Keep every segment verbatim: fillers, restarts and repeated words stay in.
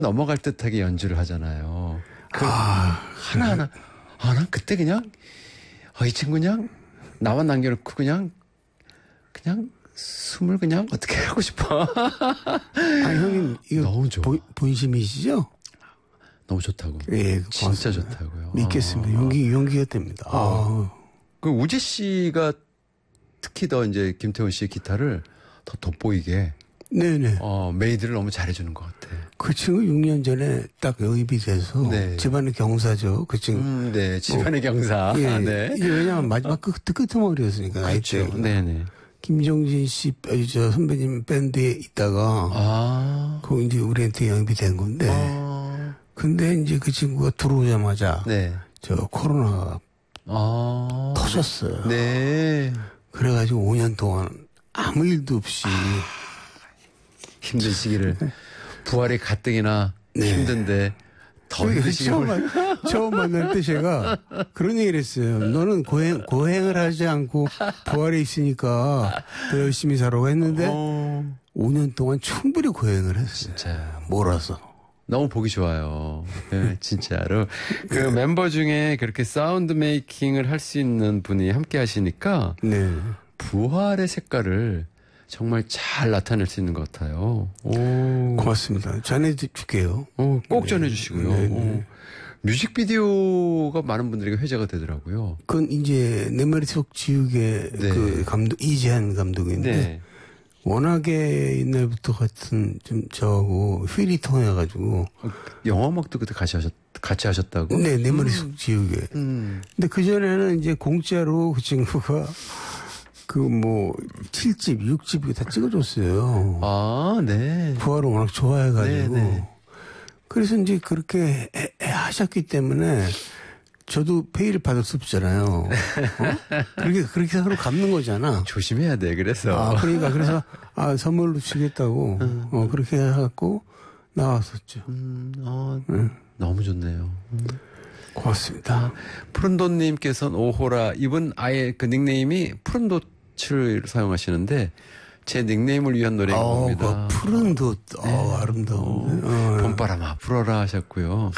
넘어갈 듯하게 연주를 하잖아요. 그 아, 하나하나. 아, 난 그때 그냥, 아, 이 친구 그냥 나만 남겨놓고 그냥, 그냥 숨을 그냥 어떻게 하고 싶어. 아, 형님, 이거 너무 좋아. 보, 본심이시죠? 너무 좋다고. 예, 진짜 좋다고요. 믿겠습니다. 아. 용기, 용기가 됩니다. 아. 아. 그 우재 씨가 특히 더 이제 김태원 씨의 기타를 더 돋보이게. 네네. 어, 메이드를 너무 잘해주는 것 같아. 그 친구 육 년 전에 딱 영입이 돼서. 네. 집안의 경사죠. 그 친구. 음, 네. 집안의 어, 경사. 예. 아, 네. 이게 왜냐면 마지막 끝, 끝머리였으니까. 그렇죠. 네네. 김정진 씨, 저 선배님 밴드에 있다가. 아. 거기 이제 우리한테 영입이 된 건데. 아. 근데 이제 그 친구가 들어오자마자. 네. 저 코로나가. 아. 터졌어요. 네. 그래가지고 오 년 동안 아무 일도 없이. 아. 힘든 시기를. 부활이 가뜩이나 네. 힘든데 더 힘든 시기를. 처음, 처음 만날 때 제가 그런 얘기를 했어요. 너는 고행, 고행을 하지 않고 부활에 있으니까 더 열심히 살아고 했는데 어... 오 년 동안 충분히 고행을 했어요. 진짜. 몰아서. 너무 보기 좋아요. 네, 진짜로. 그 네. 멤버 중에 그렇게 사운드 메이킹을 할 수 있는 분이 함께 하시니까 네. 부활의 색깔을 정말 잘 나타낼 수 있는 것 같아요. 오. 고맙습니다. 전해줄게요. 오, 꼭 전해주시고요. 네, 네. 뮤직비디오가 많은 분들에게 회자가 되더라고요. 그건 이제 내 머릿속 지우개 네. 그 감독, 이재한 감독인데 네. 워낙에 옛날부터 같은 좀 저하고 휠이 통해가지고. 영화음악도 그때 같이 하셨, 같이 하셨다고? 네, 내 머릿속 음. 지우개. 음. 근데 그전에는 이제 공짜로 그 친구가 그 뭐 칠 집, 육 집 다 찍어줬어요. 아, 네. 부활을 워낙 좋아해가지고. 네, 네. 그래서 이제 그렇게 해, 해 하셨기 때문에 저도 페이를 받을 수 없잖아요. 어? 그렇게 그렇게 서로 갚는 거잖아. 조심해야 돼. 그래서. 아, 그러니까 그래서 아 선물로 주겠다고 음. 어 그렇게 해갖고 나왔었죠. 음, 어, 네. 너무 좋네요. 음. 고맙습니다. 아, 푸른도님께서는 오호라 이분 아예 그 닉네임이 푸른도를 사용하시는데 제 닉네임을 위한 노래인 어, 겁니다. 그 푸른도 네. 어, 아름다운 어, 봄바람아 불어라 하셨고요.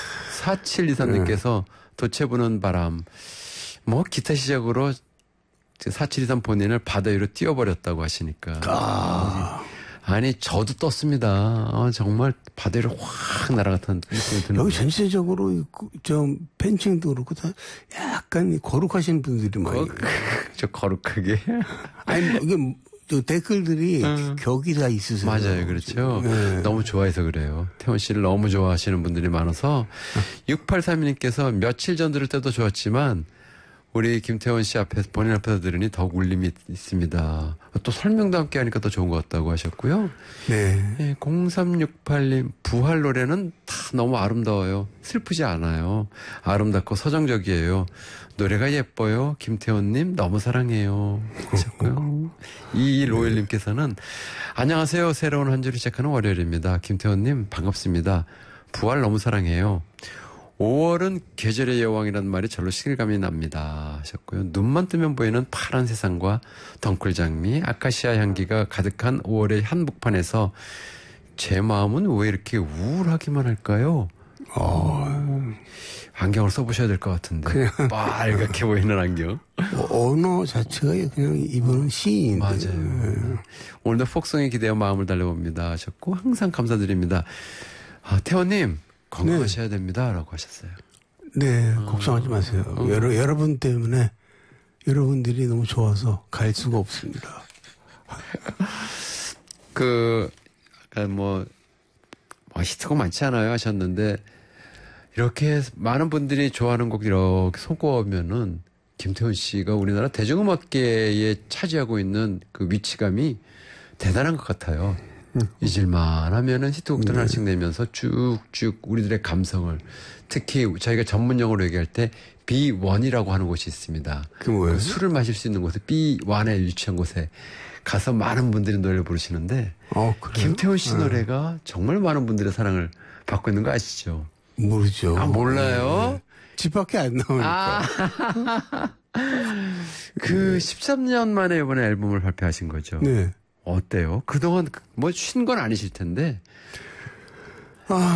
사칠이삼님께서 도체 부는 바람 뭐 기타 시작으로 사칠이삼 본인을 바다 위로 띄워버렸다고 하시니까 아. 아니 저도 떴습니다. 아, 정말 바다 위로 확 날아갔다는 느낌이 드는 여기 전체적으로 좀 팬층도 그렇고 다 약간 거룩하신 분들이 많이. 어, 저 거룩하게. 아니 이게 또 댓글들이 음. 격이 다 있으세요. 맞아요. 그렇죠. 네. 너무 좋아해서 그래요. 태원 씨를 너무 좋아하시는 분들이 많아서 육팔삼이님께서 며칠 전 들을 때도 좋았지만 우리 김태원 씨 앞에서 본인 앞에서 들으니 더욱 울림이 있습니다. 또 설명도 함께 하니까 더 좋은 것 같다고 하셨고요. 네. 네 공삼육팔님 부활 노래는 다 너무 아름다워요. 슬프지 않아요. 아름답고 서정적이에요. 노래가 예뻐요. 김태원님 너무 사랑해요. 하셨고요. 이로엘님께서는 안녕하세요. 새로운 한 주를 시작하는 월요일입니다. 김태원님 반갑습니다. 부활 너무 사랑해요. 오월은 계절의 여왕이라는 말이 절로 실감이 납니다 하셨고요. 눈만 뜨면 보이는 파란 세상과 덩굴장미, 아카시아 향기가 가득한 오월의 한복판에서 제 마음은 왜 이렇게 우울하기만 할까요? 어... 안경을 써보셔야 될 것 같은데. 그냥 빨갛게 보이는 안경. 언어 자체가 그냥 이분은 시인인데. 맞아요. 네. 오늘도 폭성에 기대어 마음을 달래봅니다 하셨고 항상 감사드립니다. 아, 태원님. 건강하셔야 네. 됩니다. 라고 하셨어요. 네. 어. 걱정하지 마세요. 어. 여러, 여러분 때문에 여러분들이 너무 좋아서 갈 수가 없습니다. 그, 아까 뭐, 뭐, 히트곡 많지 않아요 하셨는데, 이렇게 많은 분들이 좋아하는 곡 이렇게 손꼽으면은, 김태훈 씨가 우리나라 대중음악계에 차지하고 있는 그 위치감이 대단한 것 같아요. 잊을만 하면은 히트곡들 네. 하나씩 내면서 쭉쭉 우리들의 감성을 특히 저희가 전문 용어로 얘기할 때 비 원이라고 하는 곳이 있습니다. 그 뭐예요? 그 술을 마실 수 있는 곳에 비 원에 위치한 곳에 가서 많은 분들이 노래를 부르시는데 어, 김태훈 씨 네. 노래가 정말 많은 분들의 사랑을 받고 있는 거 아시죠? 모르죠. 아 몰라요? 네. 집 밖에 안 나오니까. 아. 그 십삼 년 만에 이번에 앨범을 발표하신 거죠? 네. 어때요? 그동안 뭐 쉰 건 아니실 텐데. 아.